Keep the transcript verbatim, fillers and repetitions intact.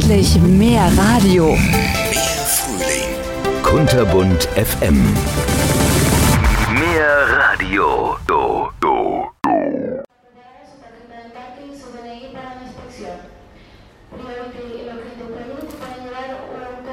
endlich mehr Radio. Mehr Frühling. Kunterbunt F M. Mehr Radio. Do, do, do.